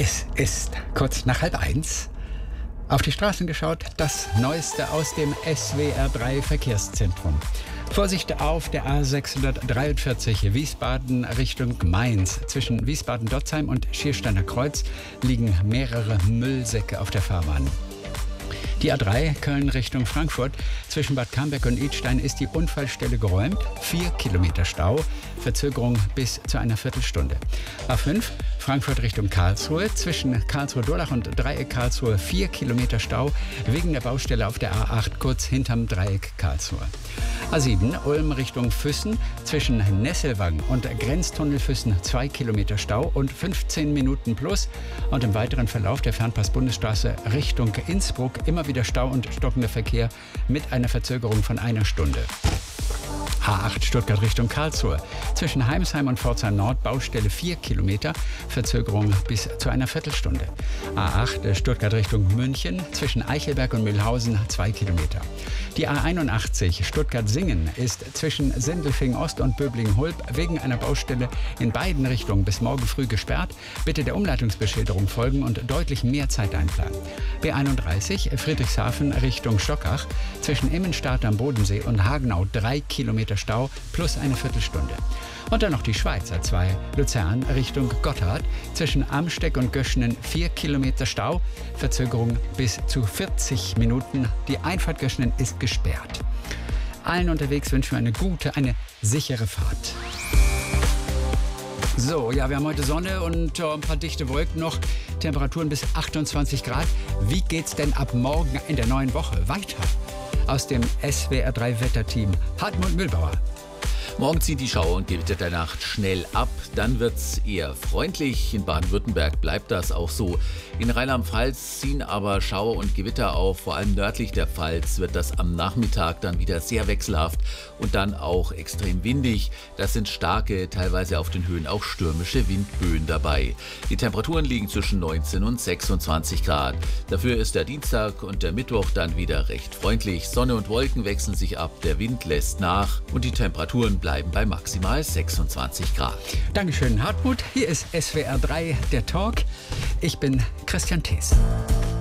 Es ist kurz nach 12:30. Auf die Straßen geschaut, das Neueste aus dem SWR3 Verkehrszentrum. Vorsicht auf der A643 Wiesbaden Richtung Mainz. Zwischen Wiesbaden-Dotzheim und Schiersteiner Kreuz liegen mehrere Müllsäcke auf der Fahrbahn. Die A3 Köln Richtung Frankfurt. Zwischen Bad Camberg und Idstein ist die Unfallstelle geräumt. 4 Kilometer Stau, Verzögerung bis zu einer Viertelstunde. A5 Frankfurt Richtung Karlsruhe. Zwischen Karlsruhe-Durlach und Dreieck Karlsruhe 4 Kilometer Stau wegen der Baustelle auf der A8 kurz hinterm Dreieck Karlsruhe. A7 Ulm Richtung Füssen. Zwischen Nesselwang und Grenztunnel Füssen 2 Kilometer Stau und 15 Minuten plus. Und im weiteren Verlauf der Fernpass-Bundesstraße Richtung Innsbruck immer wieder Stau und stockender Verkehr mit einer Verzögerung von einer Stunde. A8 Stuttgart Richtung Karlsruhe. Zwischen Heimsheim und Pforzheim Nord Baustelle 4 Kilometer, Verzögerung bis zu einer Viertelstunde. A8 Stuttgart Richtung München. Zwischen Eichelberg und Mühlhausen 2 Kilometer. Die A81 Stuttgart-Singen ist zwischen Sindelfingen Ost und Böblingen-Hulb wegen einer Baustelle in beiden Richtungen bis morgen früh gesperrt. Bitte der Umleitungsbeschilderung folgen und deutlich mehr Zeit einplanen. B31 Friedrichshafen Richtung Stockach. Zwischen Immenstadt am Bodensee und Hagenau 3 Kilometer Stau plus eine Viertelstunde. Und dann noch die Schweiz A2 Luzern Richtung Gotthard. Zwischen Amsteck und Göschenen 4 Kilometer Stau, Verzögerung bis zu 40 Minuten. Die Einfahrt Göschenen ist gesperrt. Allen unterwegs wünschen wir eine gute, eine sichere Fahrt. So, ja, wir haben heute Sonne und ein paar dichte Wolken noch. Temperaturen bis 28 Grad. Wie geht's denn ab morgen in der neuen Woche weiter? Aus dem SWR3 Wetterteam Hartmut Mühlbauer. Morgen zieht die Schauer und Gewitter der Nacht schnell ab. Dann wird es eher freundlich. In Baden-Württemberg bleibt das auch so. In Rheinland-Pfalz ziehen aber Schauer und Gewitter auf. Vor allem nördlich der Pfalz wird das am Nachmittag dann wieder sehr wechselhaft und dann auch extrem windig. Das sind starke, teilweise auf den Höhen auch stürmische Windböen dabei. Die Temperaturen liegen zwischen 19 und 26 Grad. Dafür ist der Dienstag und der Mittwoch dann wieder recht freundlich. Sonne und Wolken wechseln sich ab, der Wind lässt nach und die Temperaturen bleiben bei maximal 26 Grad. Dankeschön, Hartmut. Hier ist SWR3, der Talk. Ich bin Christian Thees.